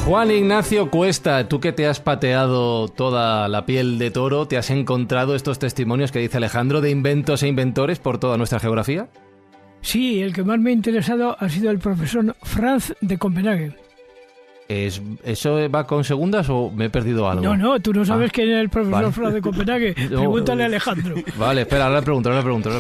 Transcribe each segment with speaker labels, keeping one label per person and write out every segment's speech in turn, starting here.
Speaker 1: Juan Ignacio Cuesta, tú que te has pateado toda la piel de toro, ¿te has encontrado estos testimonios que dice Alejandro de inventos e inventores por toda nuestra geografía?
Speaker 2: Sí, el que más me ha interesado ha sido el profesor Franz de Copenhague.
Speaker 1: ¿Eso va con segundas o me he perdido algo?
Speaker 2: No, tú no sabes quién es el profesor Franz de Copenhague. Pregúntale a Alejandro.
Speaker 1: Vale, espera, ahora le pregunto.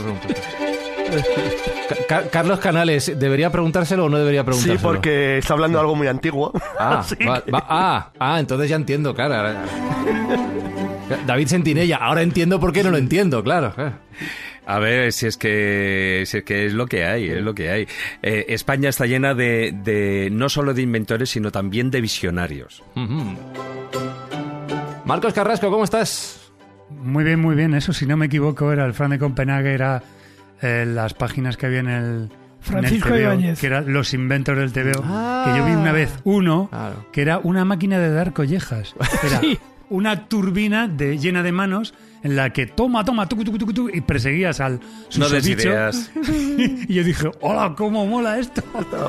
Speaker 1: Carlos Canales, ¿debería preguntárselo o no debería preguntárselo?
Speaker 3: Sí, porque está hablando de algo muy antiguo.
Speaker 1: Entonces ya entiendo, claro. David Sentinella, ahora entiendo por qué no lo entiendo, claro.
Speaker 4: A ver, si es que es lo que hay, España está llena de no solo de inventores, sino también de visionarios.
Speaker 1: Uh-huh. Marcos Carrasco, ¿cómo estás?
Speaker 5: Muy bien. Eso, si no me equivoco, era el Fran de Copenhague, era las páginas que había en el
Speaker 2: Francisco Ibáñez,
Speaker 5: que eran los inventos del TVO, que yo vi una vez que era una máquina de dar collejas. Era una turbina llena de manos en la que toma, tucu, y perseguías al susodicho. Y yo dije, hola, cómo mola esto.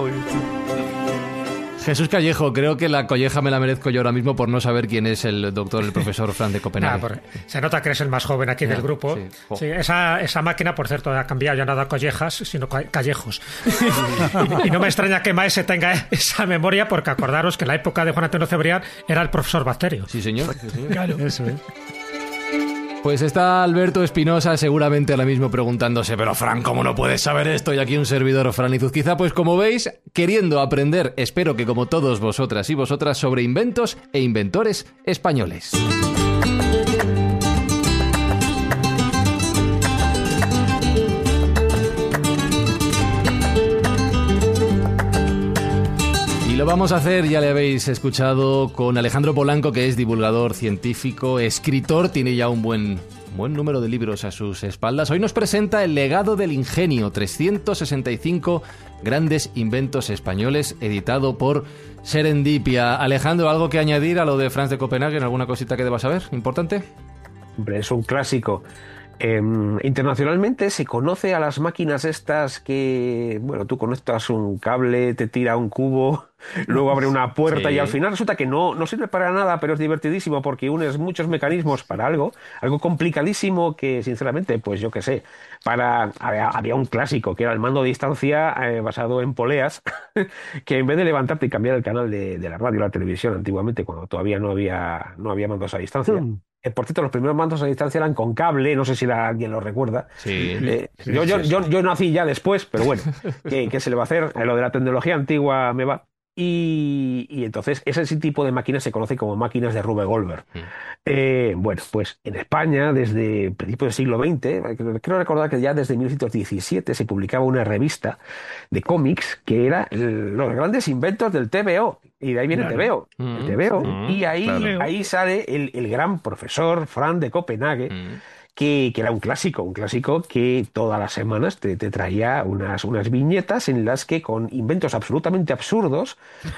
Speaker 1: Jesús Callejo, creo que la colleja me la merezco yo ahora mismo por no saber quién es el profesor Fran de Copenhague.
Speaker 6: Se nota que eres el más joven aquí del grupo. Sí, esa máquina, por cierto, ha cambiado, ya no da collejas, sino callejos. y no me extraña que Maese tenga esa memoria, porque acordaros que en la época de Juan Antonio Cebrián era el profesor Bacterio.
Speaker 1: Sí, señor.
Speaker 2: Claro.
Speaker 5: Eso es.
Speaker 1: Pues está Alberto Espinosa seguramente ahora mismo preguntándose, pero Fran, ¿cómo no puedes saber esto? Y aquí un servidor, Fran Izuzquiza, pues como veis, queriendo aprender, espero que como todos vosotras y vosotras, sobre inventos e inventores españoles. Y lo vamos a hacer, ya le habéis escuchado, con Alejandro Polanco, que es divulgador científico, escritor, tiene ya un buen número de libros a sus espaldas. Hoy nos presenta El legado del ingenio, 365 grandes inventos españoles, editado por Serendipia. Alejandro, ¿algo que añadir a lo de Franz de Copenhague? ¿Alguna cosita que debas saber? ¿Importante?
Speaker 7: Hombre, es un clásico. Internacionalmente se conoce a las máquinas estas que, bueno, tú conectas un cable, te tira un cubo, luego abre una puerta y al final resulta que no sirve para nada, pero es divertidísimo porque unes muchos mecanismos para algo complicadísimo que, sinceramente, pues yo qué sé, había un clásico que era el mando de distancia basado en poleas, que en vez de levantarte y cambiar el canal de la radio o la televisión antiguamente, cuando todavía no había mandos a distancia. Por cierto, los primeros mandos a distancia eran con cable, no sé si alguien lo recuerda.
Speaker 1: Sí.
Speaker 7: Yo nací ya después, pero bueno, ¿qué se le va a hacer? Lo de la tecnología antigua me va. Y entonces ese tipo de máquinas se conoce como máquinas de Rube Goldberg. Bueno, pues en España, desde principios del siglo XX, creo recordar que ya desde 1917 se publicaba una revista de cómics que era los grandes inventos del TVO. Y de ahí viene el TVO. El TVO. Y ahí sale el gran profesor Fran de Copenhague, que era un clásico que todas las semanas te traía unas viñetas en las que con inventos absolutamente absurdos,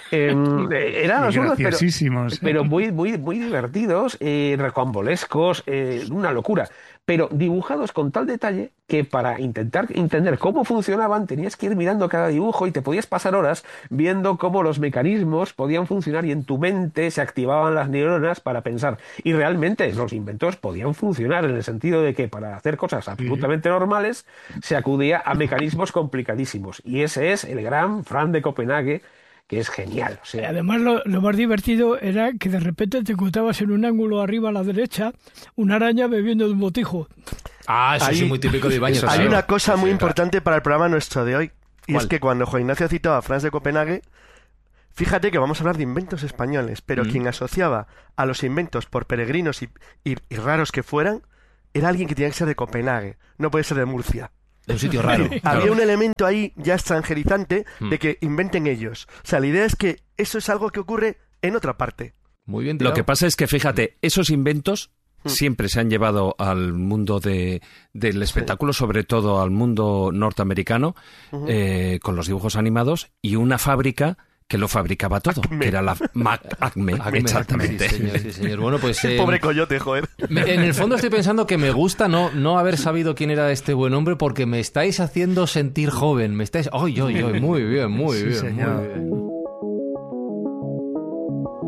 Speaker 7: eran absurdos, pero muy divertidos, rocambolescos, una locura, pero dibujados con tal detalle que para intentar entender cómo funcionaban tenías que ir mirando cada dibujo y te podías pasar horas viendo cómo los mecanismos podían funcionar y en tu mente se activaban las neuronas para pensar. Y realmente los inventos podían funcionar en el sentido de que para hacer cosas absolutamente normales se acudía a mecanismos complicadísimos. Y ese es el gran Fran de Copenhague, que es genial. O sea,
Speaker 2: además, lo más divertido era que de repente te encontrabas en un ángulo arriba a la derecha una araña bebiendo de un botijo.
Speaker 1: Eso es muy típico de Ibáñez.
Speaker 3: Hay una cosa muy importante para el programa nuestro de hoy, y es que cuando Juan Ignacio citaba a Franz de Copenhague, fíjate que vamos a hablar de inventos españoles, pero quien asociaba a los inventos, por peregrinos y raros que fueran, era alguien que tenía que ser de Copenhague, no puede ser de Murcia.
Speaker 1: De un sitio raro.
Speaker 3: Había un elemento ahí ya extranjerizante de que inventen ellos. O sea, la idea es que eso es algo que ocurre en otra parte.
Speaker 1: Muy bien tirado.
Speaker 4: Lo que pasa es que, fíjate, esos inventos siempre se han llevado al mundo del espectáculo, sobre todo al mundo norteamericano, con los dibujos animados, y una fábrica que lo fabricaba todo, que era la Acme, exactamente.
Speaker 1: Sí, señor. Bueno, pues
Speaker 3: pobre coyote, joder.
Speaker 1: En el fondo estoy pensando que me gusta no haber sabido quién era este buen hombre, porque me estáis haciendo sentir joven. Me estáis... ¡Ay! Muy bien, muy bien.
Speaker 5: Señor.
Speaker 1: Muy bien.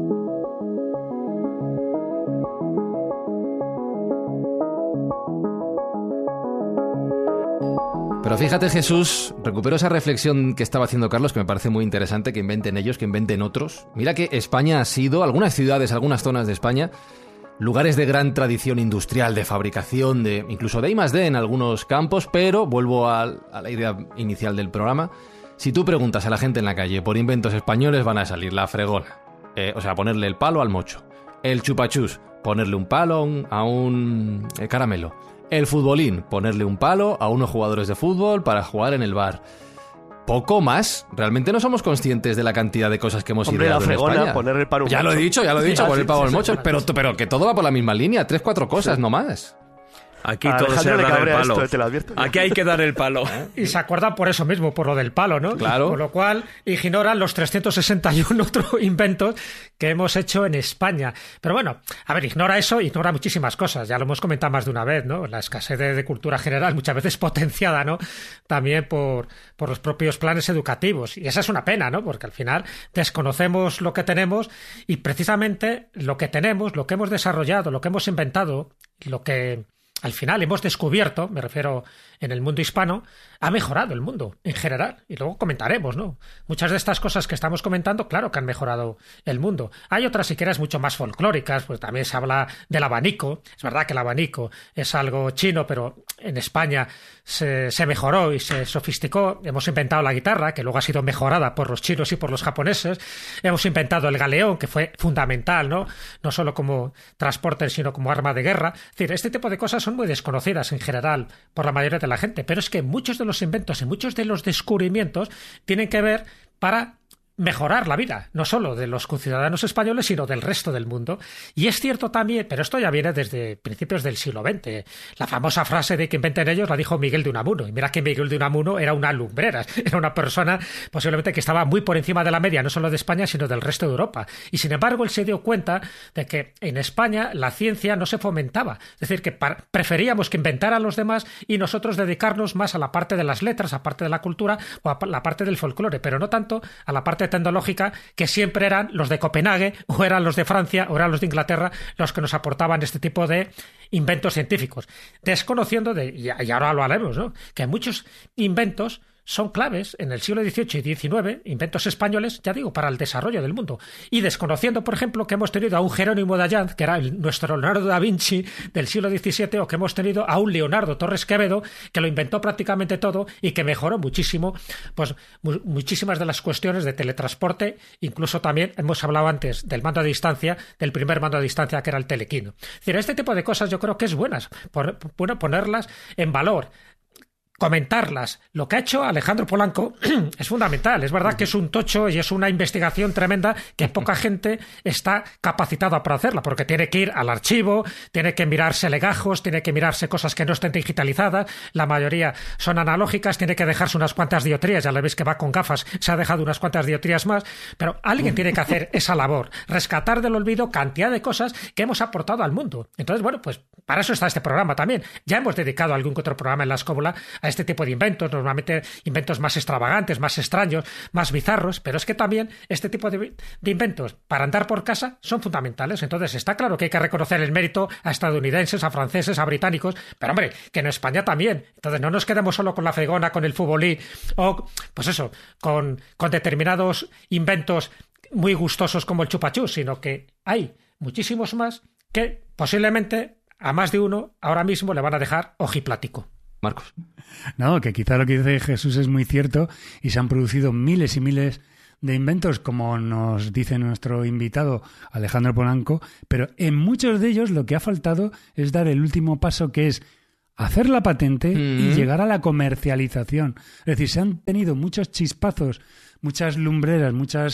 Speaker 1: Pero fíjate, Jesús, recupero esa reflexión que estaba haciendo Carlos, que me parece muy interesante, que inventen ellos, que inventen otros. Mira que España ha sido, algunas ciudades, algunas zonas de España, lugares de gran tradición industrial, de fabricación, incluso de I+D en algunos campos, pero vuelvo a la idea inicial del programa. Si tú preguntas a la gente en la calle por inventos españoles, van a salir la fregona, o sea, ponerle el palo al mocho, el chupachús, ponerle un palo a un caramelo, el futbolín, ponerle un palo a unos jugadores de fútbol para jugar en el bar. Poco más. Realmente no somos conscientes de la cantidad de cosas que hemos ideado en España.
Speaker 3: Ponerle el palo al mocho.
Speaker 1: Ya lo he dicho, poner el palo al mocho, pero que todo va por la misma línea, 3-4 cosas, no más.
Speaker 4: Aquí todo se da el palo.
Speaker 3: Esto, te lo advierto.
Speaker 4: Aquí hay que dar el palo.
Speaker 6: Y se acuerdan por eso mismo, por lo del palo, ¿no?
Speaker 1: Claro.
Speaker 6: Con lo cual ignoran los 361 otros inventos que hemos hecho en España. Pero bueno, a ver, ignora eso, ignora muchísimas cosas. Ya lo hemos comentado más de una vez, ¿no? La escasez de cultura general, muchas veces potenciada, ¿no? También por los propios planes educativos. Y esa es una pena, ¿no? Porque al final desconocemos lo que tenemos y precisamente lo que tenemos, lo que hemos desarrollado, lo que hemos inventado, lo que al final hemos descubierto, me refiero en el mundo hispano, ha mejorado el mundo en general. Y luego comentaremos, ¿no? Muchas de estas cosas que estamos comentando, claro que han mejorado el mundo. Hay otras, si quieres, mucho más folclóricas, pues también se habla del abanico. Es verdad que el abanico es algo chino, pero en España se mejoró y se sofisticó. Hemos inventado la guitarra, que luego ha sido mejorada por los chinos y por los japoneses. Hemos inventado el galeón, que fue fundamental, ¿no? No solo como transporte, sino como arma de guerra. Es decir, este tipo de cosas son muy desconocidas en general por la mayoría de la gente, pero es que muchos de los inventos y muchos de los descubrimientos tienen que ver para mejorar la vida, no solo de los conciudadanos españoles, sino del resto del mundo. Y es cierto también, pero esto ya viene desde principios del siglo XX. La famosa frase de que inventen ellos la dijo Miguel de Unamuno. Y mira que Miguel de Unamuno era una lumbreras, era una persona posiblemente que estaba muy por encima de la media, no solo de España, sino del resto de Europa. Y sin embargo, él se dio cuenta de que en España la ciencia no se fomentaba. Es decir, que preferíamos que inventaran los demás y nosotros dedicarnos más a la parte de las letras, a la parte de la cultura o a la parte del folclore, pero no tanto a la parte tecnológica, que siempre eran los de Copenhague o eran los de Francia o eran los de Inglaterra los que nos aportaban este tipo de inventos científicos, desconociendo y ahora lo haremos, ¿no?, que muchos inventos son claves en el siglo XVIII y XIX, inventos españoles, ya digo, para el desarrollo del mundo. Y desconociendo, por ejemplo, que hemos tenido a un Jerónimo de Allanz, que era nuestro Leonardo da Vinci del siglo XVII, o que hemos tenido a un Leonardo Torres Quevedo, que lo inventó prácticamente todo y que mejoró muchísimo, pues muchísimas de las cuestiones de teletransporte. Incluso también hemos hablado antes del mando a distancia, del primer mando a distancia, que era el telequino. Es decir, este tipo de cosas yo creo que es buenas, bueno, ponerlas en valor, comentarlas. Lo que ha hecho Alejandro Polanco es fundamental. Es verdad que es un tocho y es una investigación tremenda que poca gente está capacitada para hacerla, porque tiene que ir al archivo, tiene que mirarse legajos, tiene que mirarse cosas que no estén digitalizadas, la mayoría son analógicas, tiene que dejarse unas cuantas dioptrías, ya le veis que va con gafas, se ha dejado unas cuantas dioptrías más, pero alguien tiene que hacer esa labor, rescatar del olvido cantidad de cosas que hemos aportado al mundo. Entonces, bueno, pues para eso está este programa también. Ya hemos dedicado algún que otro programa en La Escóbula a este tipo de inventos, normalmente inventos más extravagantes, más extraños, más bizarros, pero es que también este tipo de inventos para andar por casa son fundamentales. Entonces está claro que hay que reconocer el mérito a estadounidenses, a franceses, a británicos, pero hombre, que en España también. Entonces no nos quedemos solo con la fregona, con el futbolí o, pues eso, con determinados inventos muy gustosos como el chupachú, sino que hay muchísimos más que posiblemente a más de uno ahora mismo le van a dejar ojiplático.
Speaker 1: Marcos.
Speaker 5: No, que quizá lo que dice Jesús es muy cierto y se han producido miles y miles de inventos, como nos dice nuestro invitado Alejandro Polanco, pero en muchos de ellos lo que ha faltado es dar el último paso, que es hacer la patente y llegar a la comercialización. Es decir, se han tenido muchos chispazos, muchas lumbreras,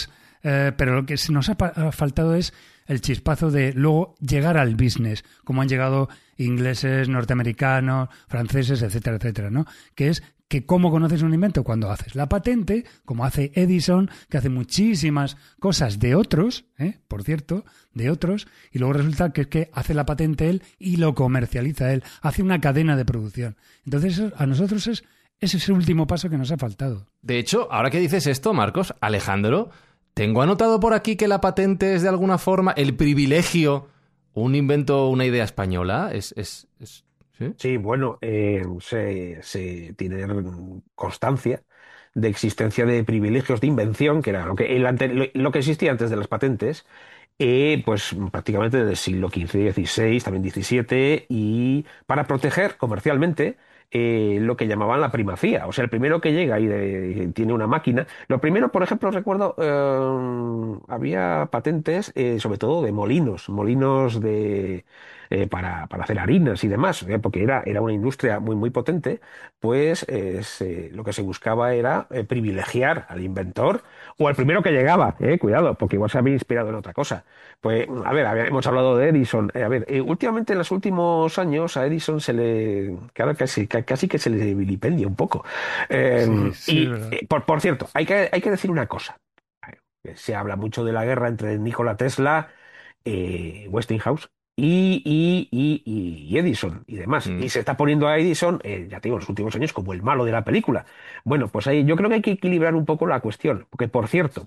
Speaker 5: pero lo que nos ha faltado es el chispazo de luego llegar al business, como han llegado ingleses, norteamericanos, franceses, etcétera, etcétera, ¿no? Que es que cómo conoces un invento cuando haces la patente, como hace Edison, que hace muchísimas cosas de otros, por cierto, de otros, y luego resulta que es que hace la patente él y lo comercializa él, hace una cadena de producción. Entonces, a nosotros ese es el último paso que nos ha faltado.
Speaker 1: De hecho, ahora que dices esto, Marcos, Alejandro, tengo anotado por aquí que la patente es de alguna forma el privilegio, un invento, una idea española. Es
Speaker 7: Sí, bueno, se tiene constancia de existencia de privilegios de invención, que era lo que existía antes de las patentes, pues prácticamente desde el siglo XV, XVI, también XVII, y para proteger comercialmente lo que llamaban la primacía. O sea, el primero que llega y tiene una máquina. Lo primero, por ejemplo, recuerdo, había patentes, sobre todo de molinos para hacer harinas y demás, porque era una industria muy, muy potente. Pues lo que se buscaba era privilegiar al inventor o al primero que llegaba, cuidado, porque igual se había inspirado en otra cosa. Pues, a ver, hemos hablado de Edison. A ver, últimamente en los últimos años a Edison claro, casi que se le vilipendia un poco. Por cierto, hay que decir una cosa. Se habla mucho de la guerra entre Nikola Tesla, Westinghouse y Edison y demás. Y se está poniendo a Edison, ya te digo, en los últimos años como el malo de la película. Bueno, pues ahí yo creo que hay que equilibrar un poco la cuestión. Porque, por cierto,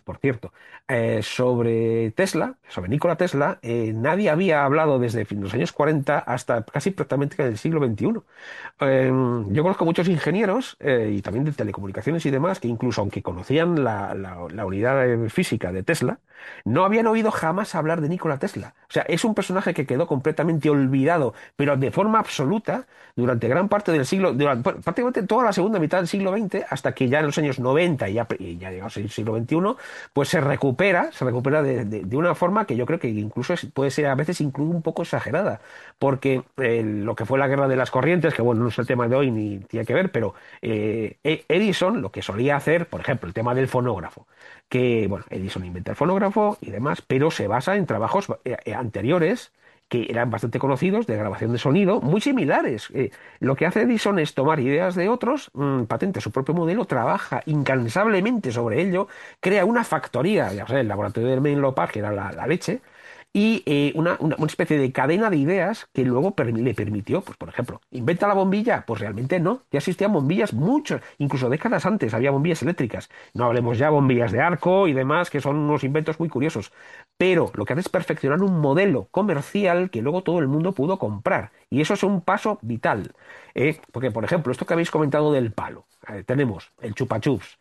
Speaker 7: sobre Tesla, sobre Nikola Tesla, nadie había hablado desde los años 40 hasta casi prácticamente el siglo XXI. Yo conozco muchos ingenieros y también de telecomunicaciones y demás que incluso aunque conocían la unidad física de Tesla, no habían oído jamás hablar de Nikola Tesla. O sea, es un personaje que quedó completamente olvidado, pero de forma absoluta, durante gran parte del prácticamente toda la segunda mitad del siglo XX, hasta que ya en los años 90 y ya llegamos al siglo XXI, pues se recupera de una forma que yo creo que incluso puede ser a veces incluso un poco exagerada, porque lo que fue la guerra de las corrientes, que bueno, no es el tema de hoy ni tiene que ver, pero Edison lo que solía hacer, por ejemplo, el tema del fonógrafo, que bueno, Edison inventa el fonógrafo y demás, pero se basa en trabajos anteriores que eran bastante conocidos de grabación de sonido, muy similares. Lo que hace Edison es tomar ideas de otros, patenta su propio modelo, trabaja incansablemente sobre ello, crea una factoría, ya sea el laboratorio de Menlo Park, que era la leche, y una especie de cadena de ideas que luego le permitió, pues por ejemplo, ¿inventa la bombilla? Pues realmente no, ya existían bombillas muchos, incluso décadas antes había bombillas eléctricas, no hablemos ya bombillas de arco y demás, que son unos inventos muy curiosos, pero lo que hace es perfeccionar un modelo comercial que luego todo el mundo pudo comprar, y eso es un paso vital, porque por ejemplo, esto que habéis comentado del palo, tenemos el chupa chups,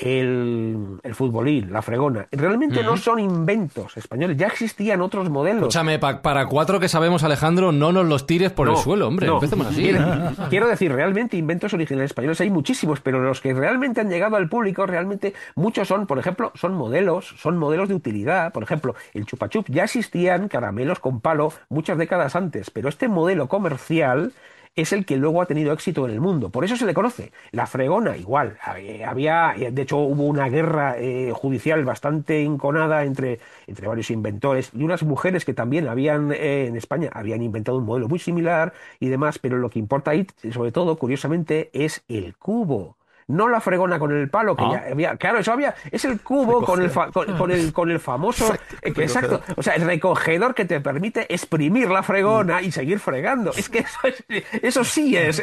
Speaker 7: el futbolín, la fregona, realmente no son inventos españoles, ya existían otros modelos.
Speaker 1: Escúchame, para 4 que sabemos, Alejandro, no nos los tires por el suelo, hombre, empecemos así.
Speaker 7: Quiero decir, realmente inventos originales españoles hay muchísimos, pero los que realmente han llegado al público, realmente muchos son, por ejemplo, son modelos de utilidad. Por ejemplo, el chupa chup, ya existían caramelos con palo muchas décadas antes, pero este modelo comercial es el que luego ha tenido éxito en el mundo. Por eso se le conoce. La fregona, igual. De hecho, hubo una guerra judicial bastante enconada entre varios inventores y unas mujeres que también en España habían inventado un modelo muy similar y demás, pero lo que importa ahí, sobre todo, curiosamente, es el cubo. No la fregona con el palo, que ya había. Claro, es el cubo con el famoso. Exacto. O sea, el recogedor que te permite exprimir la fregona y seguir fregando. Es que eso sí es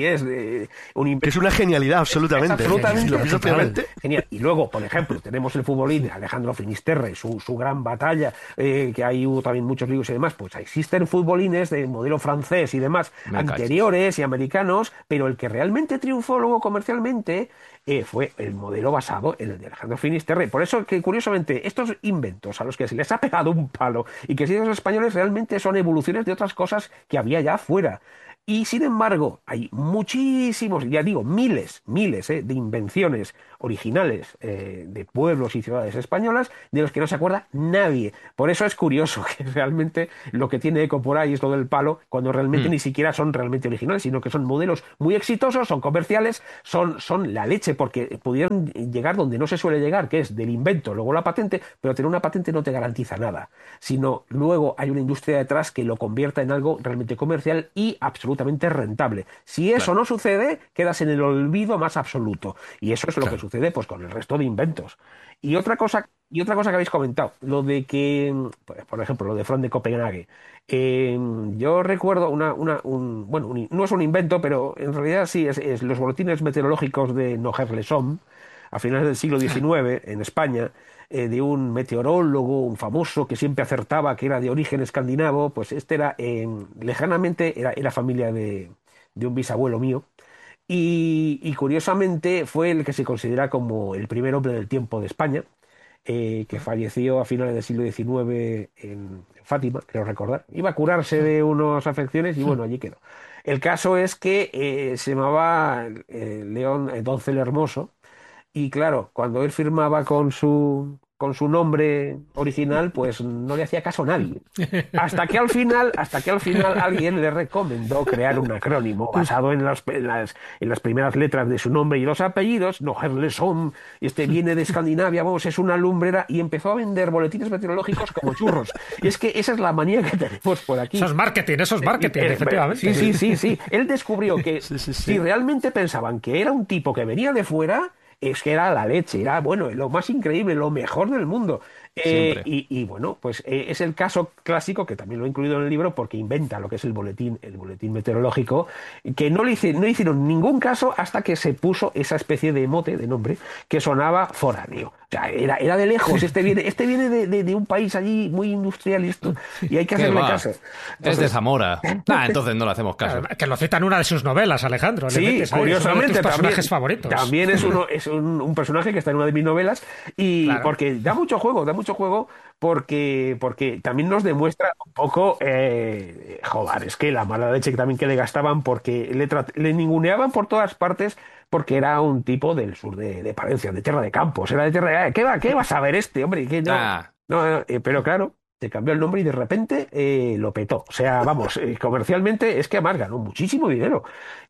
Speaker 7: un invento.
Speaker 3: Es una genialidad, absolutamente.
Speaker 7: Absolutamente. Genial. Y luego, por ejemplo, tenemos el futbolín de Alejandro Finisterre, su gran batalla, que ahí hubo también muchos libros y demás. Pues existen futbolines de modelo francés y demás, anteriores y americanos, pero el que realmente triunfó luego comercialmente fue el modelo basado en el de Alejandro Finisterre. Por eso que, curiosamente, estos inventos a los que se les ha pegado un palo y que siguen los españoles realmente son evoluciones de otras cosas que había ya afuera. Y sin embargo, hay muchísimos, ya digo, miles de invenciones originales de pueblos y ciudades españolas de los que no se acuerda nadie. Por eso es curioso que realmente lo que tiene eco por ahí es lo del palo, cuando realmente ni siquiera son realmente originales, sino que son modelos muy exitosos, son comerciales, son la leche, porque pudieron llegar donde no se suele llegar, que es del invento, luego la patente, pero tener una patente no te garantiza nada, sino luego hay una industria detrás que lo convierta en algo realmente comercial y absolutamente rentable. Si eso no sucede, quedas en el olvido más absoluto. Y eso es lo que sucede pues con el resto de inventos. Y otra cosa que habéis comentado, lo de que, por ejemplo, lo de Front de Copenhague. Yo recuerdo no es un invento, pero en realidad sí, es los boletines meteorológicos de Noher-le-Somme, a finales del siglo XIX, en España, de un meteorólogo, un famoso, que siempre acertaba que era de origen escandinavo. Pues este era, lejanamente, era familia de un bisabuelo mío. Y curiosamente fue el que se considera como el primer hombre del tiempo de España, que falleció a finales del siglo XIX en Fátima, creo recordar. Iba a curarse de unas afecciones y bueno, allí quedó. El caso es que se llamaba León Doncel Hermoso, y claro, cuando él firmaba con su nombre original, pues no le hacía caso a nadie. Hasta que al final alguien le recomendó crear un acrónimo basado en las primeras letras de su nombre y los apellidos. Noherleson, viene de Escandinavia, vamos, es una lumbrera, y empezó a vender boletines meteorológicos como churros. Y es que esa es la manía que tenemos por aquí.
Speaker 6: Eso es marketing, efectivamente.
Speaker 7: Sí. Él descubrió que si realmente pensaban que era un tipo que venía de fuera, es que era la leche, era bueno, lo más increíble, lo mejor del mundo. Y bueno, pues es el caso clásico, que también lo he incluido en el libro, porque inventa lo que es el boletín meteorológico, que no le hicieron ningún caso hasta que se puso esa especie de mote, de nombre, que sonaba foráneo. O sea, era de lejos, este viene de un país allí muy industrial y hay que hacerle caso.
Speaker 1: Entonces, es de Zamora. Entonces no le hacemos caso.
Speaker 6: Que lo cita en una de sus novelas, Alejandro.
Speaker 7: Sí, curiosamente,
Speaker 6: es uno de tus personajes favoritos.
Speaker 7: También es un personaje que está en una de mis novelas, y claro, porque da mucho juego, porque también nos demuestra un poco, es que la mala leche también que le gastaban, porque le ninguneaban por todas partes, porque era un tipo del sur de Palencia, de Tierra de Campos, era de Tierra de... ¿Qué vas a ver este, hombre? Pero claro, se cambió el nombre y de repente lo petó. O sea, vamos, comercialmente es que amarga, ¿no? Muchísimo dinero.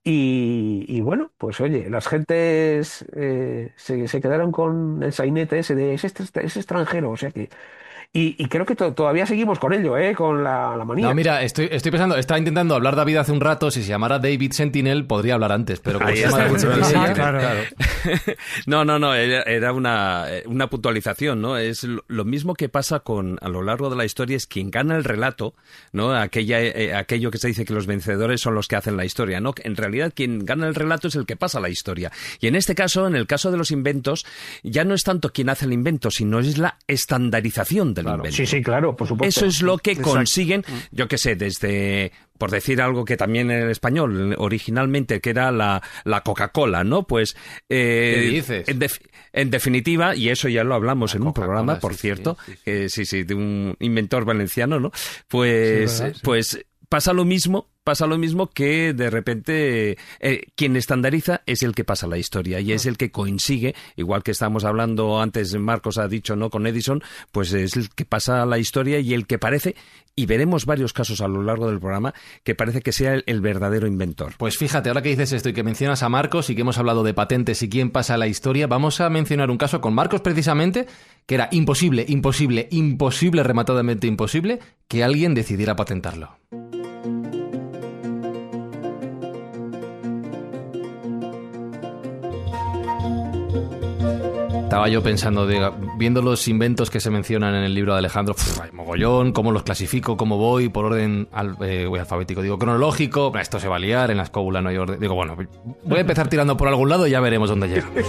Speaker 7: Y bueno, pues oye, las gentes se quedaron con el sainete ese de ese extranjero, o sea que... Y creo que todavía seguimos con ello, con la manía.
Speaker 1: No, mira, estoy pensando, estaba intentando hablar David hace un rato, si se llamara David Sentinel podría hablar antes, pero como se llama David Sentinel, claro.
Speaker 4: No, era una puntualización, ¿no? Es lo mismo que pasa a lo largo de la historia, es quien gana el relato, ¿no? Aquello que se dice que los vencedores son los que hacen la historia, ¿no? En realidad quien gana el relato es el que pasa la historia. Y en este caso, en el caso de los inventos, ya no es tanto quien hace el invento, sino es la estandarización del invento.
Speaker 7: Sí, claro, por supuesto.
Speaker 4: Eso es lo que consiguen, yo qué sé, desde, por decir algo que también en el español originalmente, que era la Coca-Cola, ¿no? Pues
Speaker 1: ¿qué dices?
Speaker 4: En definitiva, y eso ya lo hablamos en un programa, por cierto, de un inventor valenciano, ¿no? Pues pasa lo mismo que de repente quien estandariza es el que pasa la historia y es el que consigue, igual que estábamos hablando antes, Marcos ha dicho, ¿no? Con Edison, pues es el que pasa la historia y el que parece, y veremos varios casos a lo largo del programa, que parece que sea el verdadero inventor.
Speaker 1: Pues fíjate, ahora que dices esto y que mencionas a Marcos y que hemos hablado de patentes y quién pasa la historia, vamos a mencionar un caso con Marcos precisamente, que era imposible, rematadamente imposible, que alguien decidiera patentarlo. Estaba yo pensando, viendo los inventos que se mencionan en el libro de Alejandro, hay mogollón, cómo los clasifico, cómo voy, por orden alfabético, cronológico, esto se va a liar, en la escóbula no hay orden. Digo, bueno, voy a empezar tirando por algún lado y ya veremos dónde llegamos.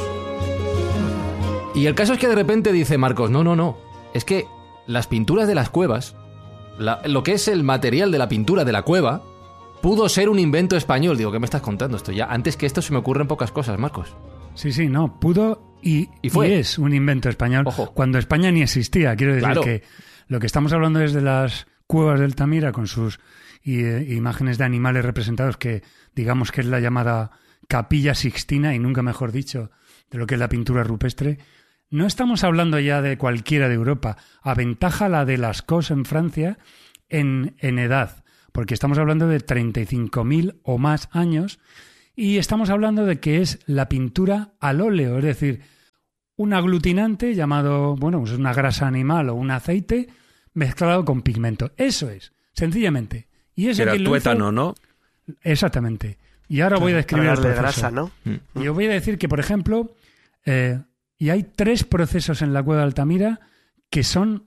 Speaker 1: Y el caso es que de repente dice Marcos, no, es que las pinturas de las cuevas, lo que es el material de la pintura de la cueva, pudo ser un invento español. Digo, ¿qué me estás contando esto? Ya antes que esto se me ocurren pocas cosas, Marcos.
Speaker 5: Sí, no, pudo y es un invento español. Ojo. Cuando España ni existía. Quiero decir que lo que estamos hablando es de las cuevas de Altamira con sus imágenes de animales representados, que digamos que es la llamada Capilla Sixtina, y nunca mejor dicho, de lo que es la pintura rupestre. No estamos hablando ya de cualquiera de Europa. Aventaja la de Lascaux en Francia en edad, porque estamos hablando de 35.000 o más años. Y estamos hablando de que es la pintura al óleo, es decir, un aglutinante llamado, pues una grasa animal o un aceite mezclado con pigmento. Eso es, sencillamente. Y ese
Speaker 4: era tuétano, ¿no?
Speaker 5: Exactamente. Y ahora voy a describir el proceso.
Speaker 3: Grasa, ¿no?
Speaker 5: Y os voy a decir que, por ejemplo, y hay 3 procesos en la cueva de Altamira que son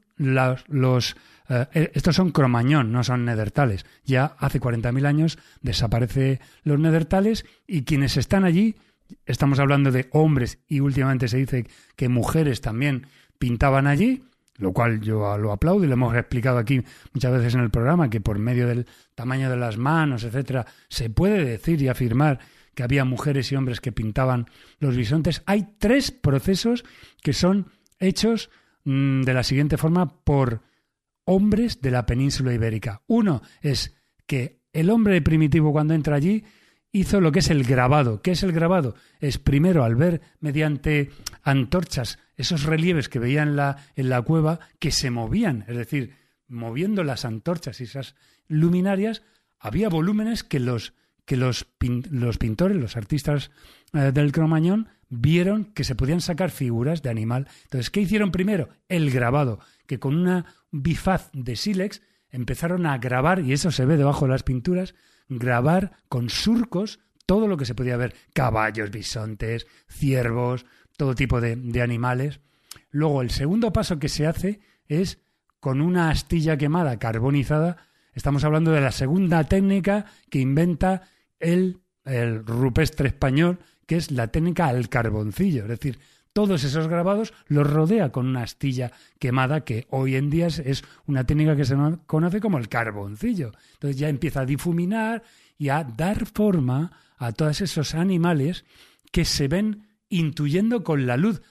Speaker 5: estos son cromañón, no son nedertales. Ya hace 40.000 años desaparecen los nedertales y quienes están allí, estamos hablando de hombres y últimamente se dice que mujeres también pintaban allí, lo cual yo lo aplaudo y lo hemos explicado aquí muchas veces en el programa, que por medio del tamaño de las manos, etcétera, se puede decir y afirmar que había mujeres y hombres que pintaban los bisontes. Hay 3 procesos que son hechos de la siguiente forma por hombres de la península ibérica. Uno es que el hombre primitivo, cuando entra allí, hizo lo que es el grabado. ¿Qué es el grabado? Es primero, al ver mediante antorchas esos relieves que veía en la cueva, que se movían, es decir, moviendo las antorchas y esas luminarias, había volúmenes que los pintores, los artistas del Cro-Magnon, vieron que se podían sacar figuras de animal. Entonces, ¿qué hicieron primero? El grabado, que con una bifaz de sílex empezaron a grabar, y eso se ve debajo de las pinturas, grabar con surcos todo lo que se podía ver: caballos, bisontes, ciervos, todo tipo de animales. Luego, el segundo paso que se hace es con una astilla quemada carbonizada. Estamos hablando de la segunda técnica que inventa el rupestre español, que es la técnica al carboncillo. Es decir, todos esos grabados los rodea con una astilla quemada, que hoy en día es una técnica que se conoce como el carboncillo. Entonces ya empieza a difuminar y a dar forma a todos esos animales que se ven intuyendo con la luz.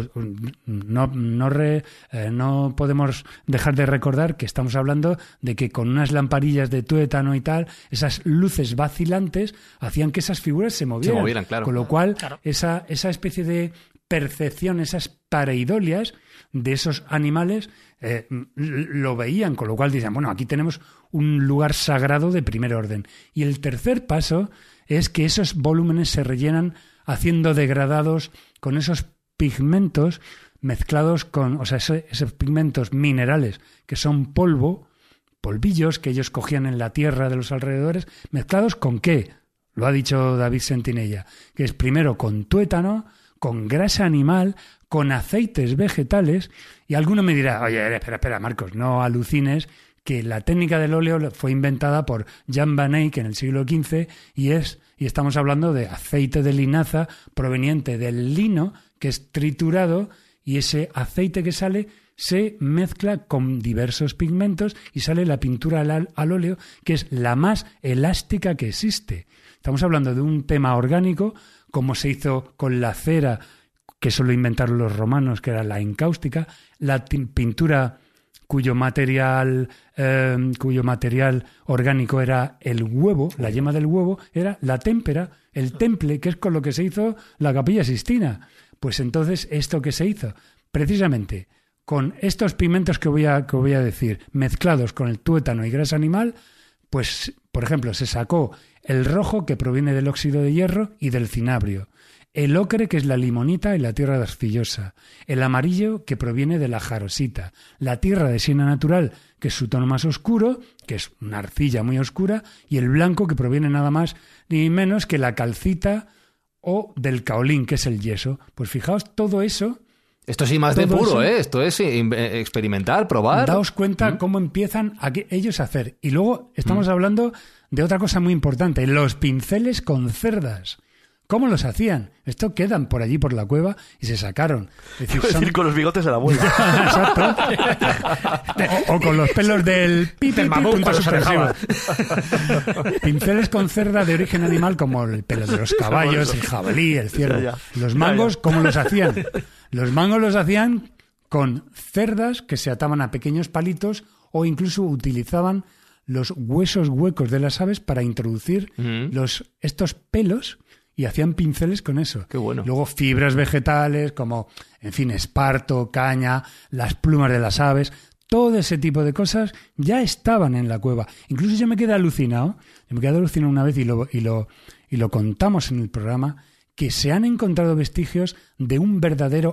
Speaker 5: No podemos dejar de recordar que estamos hablando de que con unas lamparillas de tuétano y tal, esas luces vacilantes hacían que esas figuras se movieran.
Speaker 1: Claro.
Speaker 5: Con lo cual, claro, esa especie de percepción, esas pareidolias de esos animales lo veían, con lo cual dicen, bueno, aquí tenemos un lugar sagrado de primer orden. Y el tercer paso es que esos volúmenes se rellenan haciendo degradados con esos pigmentos mezclados con, esos pigmentos minerales que son polvillos que ellos cogían en la tierra de los alrededores, mezclados ¿con qué? Lo ha dicho David Sentinella, que es primero con tuétano, con grasa animal, con aceites vegetales. Y alguno me dirá, oye, espera, Marcos, no alucines, que la técnica del óleo fue inventada por Jan van Eyck en el siglo XV y estamos hablando de aceite de linaza proveniente del lino, que es triturado, y ese aceite que sale se mezcla con diversos pigmentos y sale la pintura al óleo, que es la más elástica que existe. Estamos hablando de un tema orgánico, como se hizo con la cera, que eso lo inventaron los romanos, que era la encáustica, la pintura cuyo material orgánico era el huevo, la yema del huevo, era la témpera, el temple, que es con lo que se hizo la Capilla Sixtina. Pues entonces, ¿esto qué se hizo? Precisamente con estos pigmentos que voy a decir, mezclados con el tuétano y grasa animal, pues, por ejemplo, se sacó el rojo, que proviene del óxido de hierro y del cinabrio, el ocre, que es la limonita y la tierra de arcillosa, el amarillo, que proviene de la jarosita, la tierra de siena natural, que es su tono más oscuro, que es una arcilla muy oscura, y el blanco, que proviene nada más ni menos que la calcita o del caolín, que es el yeso. Pues fijaos, todo eso...
Speaker 1: Esto sí más de puro, esto es experimentar, probar.
Speaker 5: Daos cuenta cómo empiezan ellos a hacer. Y luego estamos hablando de otra cosa muy importante, los pinceles con cerdas. ¿Cómo los hacían? Esto quedan por allí por la cueva y se sacaron.
Speaker 3: Es decir, con los bigotes de la abuela.
Speaker 5: Exacto. O con los pelos del
Speaker 6: mamut,
Speaker 5: pinceles con cerda de origen animal, como el pelo de los caballos, el jabalí, el ciervo. Los mangos, ¿cómo los hacían? Los mangos los hacían con cerdas que se ataban a pequeños palitos, o incluso utilizaban los huesos huecos de las aves para introducir estos pelos, y hacían pinceles con eso.
Speaker 1: Qué bueno.
Speaker 5: Luego fibras vegetales como, en fin, esparto, caña, las plumas de las aves, todo ese tipo de cosas ya estaban en la cueva. Incluso yo me quedé alucinado una vez y lo contamos en el programa, que se han encontrado vestigios de un verdadero